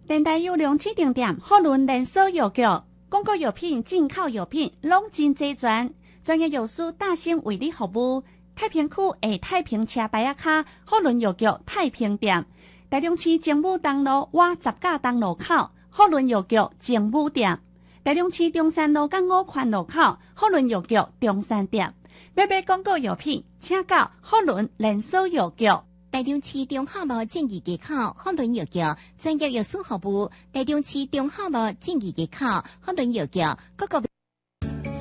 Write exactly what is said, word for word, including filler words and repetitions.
电台有良指定店，好伦连锁药局，广告药品、进口药品拢真齐全，专业药师大兴为你服务。太平区下太平车牌仔卡，好伦药局太平店，台中市政府东路外十架东路口，好伦药局政府店，台中市中山路港五环路口，好伦药局中山店。要买广告药品，请到好伦连锁药局。 台中市中华路正义街口好伦药局专业药师服务，台中市中华路正义街口好伦药局各个。